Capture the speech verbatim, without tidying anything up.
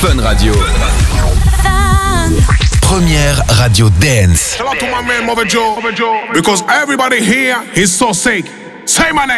Fun Radio. Première radio dance. Shout out to my man Mother Joe, because everybody here is so sick. Say my name.